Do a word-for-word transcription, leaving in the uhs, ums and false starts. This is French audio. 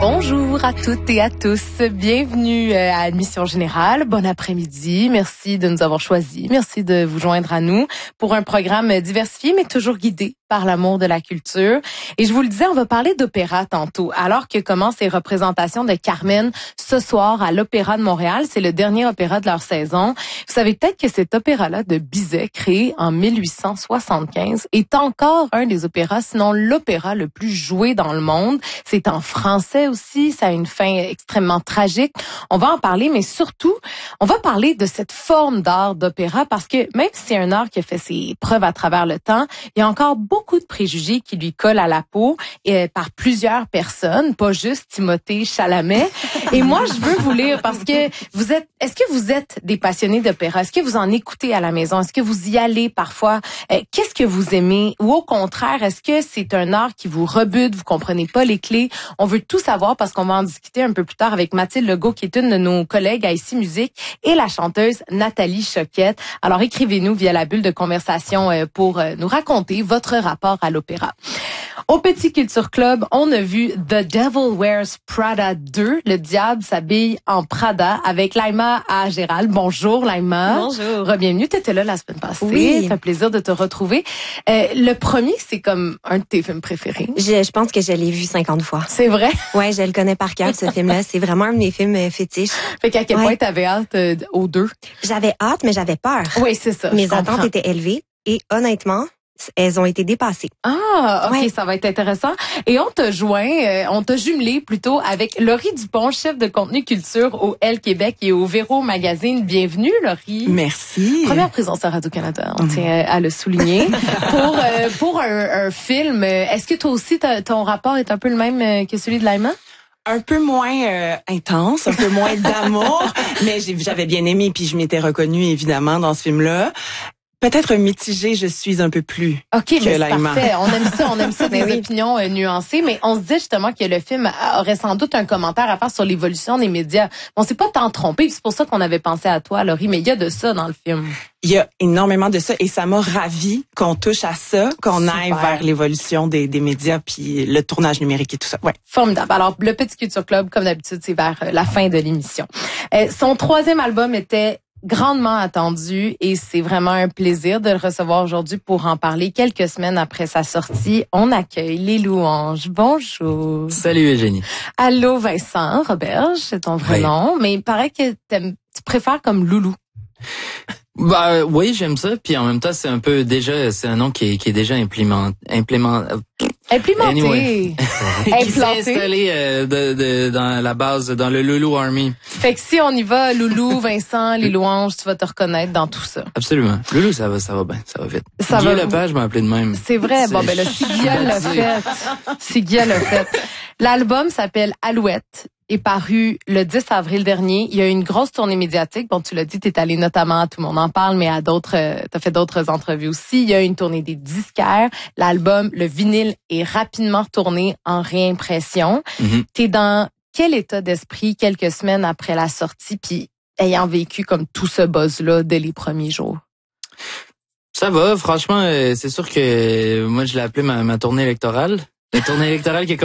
Bonjour à toutes et à tous. Bienvenue à Admission Générale. Bon après-midi. Merci de nous avoir choisis. Merci de vous joindre à nous pour un programme diversifié mais toujours guidé par l'amour de la culture. Et je vous le disais, on va parler d'opéra tantôt. Alors que commencent les représentations de Carmen ce soir à l'Opéra de Montréal, c'est le dernier opéra de leur saison. Vous savez peut-être que cet opéra-là de Bizet, créé en mille huit cent soixante-quinze, est encore un des opéras, sinon l'opéra le plus joué dans le monde. C'est en français aussi, ça a une fin extrêmement tragique. On va en parler, mais surtout, on va parler de cette forme d'art d'opéra parce que même si c'est un art qui a fait ses preuves à travers le temps, il y a encore beaucoup de préjugés qui lui collent à la peau et par plusieurs personnes, pas juste Timothée Chalamet. Et moi, je veux vous lire parce que vous êtes, est-ce que vous êtes des passionnés d'opéra? Est-ce que vous en écoutez à la maison? Est-ce que vous y allez parfois? Euh, qu'est-ce que vous aimez? Ou au contraire, est-ce que c'est un art qui vous rebute? Vous comprenez pas les clés? On veut tout savoir parce qu'on va en discuter un peu plus tard avec Mathilde Legault, qui est une de nos collègues à Ici Musique, et la chanteuse Nathalie Choquette. Alors, écrivez-nous via la bulle de conversation pour nous raconter votre rapport à l'opéra. Au Petit Culture Club, on a vu The Devil Wears Prada deux, Le diable s'habille en Prada, avec Laïma à Gérald. Bonjour Laïma. Bonjour. Bienvenue, tu étais là la semaine passée. Oui. Ça fait plaisir de te retrouver. Euh, le premier, c'est comme un de tes films préférés. Je, je pense que je l'ai vu cinquante fois. C'est vrai? Ouais, je le connais par cœur, ce film-là. C'est vraiment un de mes films fétiches. Fait qu'à quel ouais. point t'avais hâte euh, aux deux? J'avais hâte, mais j'avais peur. Oui, c'est ça. Mes attentes étaient élevées et honnêtement, elles ont été dépassées. Ah, ok, ouais. Ça va être intéressant. Et on t'a joint, euh, on t'a jumelé plutôt avec Laurie Dupont, chef de contenu culture au Elle Québec et au Véro Magazine. Bienvenue, Laurie. Merci. Première présence à Radio-Canada, on tient à le souligner. pour euh, pour un, un film, est-ce que toi aussi, ton rapport est un peu le même que celui de Laïma? Un peu moins euh, intense, un peu moins d'amour, mais j'avais bien aimé puis je m'étais reconnue évidemment dans ce film-là. Peut-être mitigée, je suis un peu plus. OK, que mais c'est Laïma. parfait. On aime ça, on aime ça des oui. opinions euh, nuancées, mais on se dit justement que le film aurait sans doute un commentaire à faire sur l'évolution des médias. On s'est pas tant trompé, c'est pour ça qu'on avait pensé à toi, Laurie, mais il y a de ça dans le film. Il y a énormément de ça et ça m'a ravie qu'on touche à ça, qu'on Super. aille vers l'évolution des, des médias puis le tournage numérique et tout ça. Ouais. Formidable. Alors, le Petit Culture Club, comme d'habitude, c'est vers la fin de l'émission. Euh, son troisième album était grandement attendu et c'est vraiment un plaisir de le recevoir aujourd'hui pour en parler quelques semaines après sa sortie. On accueille Les Louanges. Bonjour. Salut Eugénie. Allô Vincent Roberge, c'est ton vrai oui. nom, mais il paraît que tu préfères comme Loulou. Bah euh, oui, j'aime ça. Puis en même temps, c'est un peu déjà, c'est un nom qui est, qui est déjà implément, implément, Implémenté. Anyway. qui s'est Implanté. installé euh, de, de, dans la base, dans le Loulou Army. Fait que si on y va, Loulou, Vincent, Les Louanges, tu vas te reconnaître dans tout ça. Absolument. Loulou, ça va, ça va bien, ça va vite. Ça Guy va. Lepage m'a appelé de même. C'est vrai. Bon, ben là, si Guillaume l'a fait. Si Guillaume l'a fait. L'album s'appelle Alouette. Est paru le dix avril dernier. Il y a eu une grosse tournée médiatique. Bon, tu l'as dit, t'es allé notamment à Tout le monde en parle, mais à d'autres, euh, t'as fait d'autres entrevues aussi. Il y a eu une tournée des disquaires. L'album, le vinyle est rapidement retourné en réimpression. Mm-hmm. T'es dans quel état d'esprit quelques semaines après la sortie, puis ayant vécu comme tout ce buzz-là dès les premiers jours? Ça va, franchement, euh, c'est sûr que euh, moi, je l'ai appelé ma, ma tournée électorale. La tournée électorale qui est